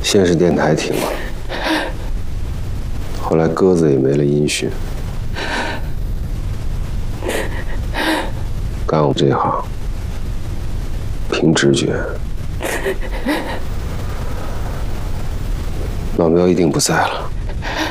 先是电台停了，后来鸽子也没了音讯。干我这行，凭直觉。老苗一定不在了。